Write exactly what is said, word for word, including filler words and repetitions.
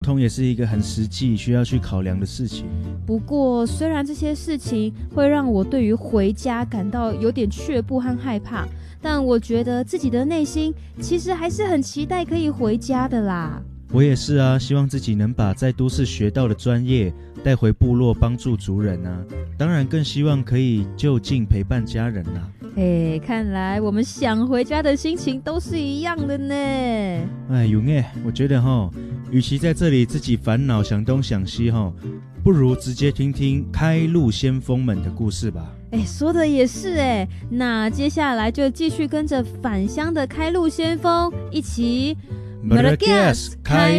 通也是一个很实际需要去考量的事情。 不过虽然这些事情会让我对于回家感到有点却步和害怕，但我觉得自己的内心其实还是很期待可以回家的啦。 我也是啊，希望自己能把在都市学到的专业带回部落帮助族人啊，当然更希望可以就近陪伴家人啦。 哎，看来我们想回家的心情都是一样的呢。 哎，永业，我觉得齁，与其在这里自己烦恼想东想西齁，不如直接听听开路先锋们的故事吧。 哎，说的也是哎，那接下来就继续跟着返乡的开路先锋一起 Madagascar 开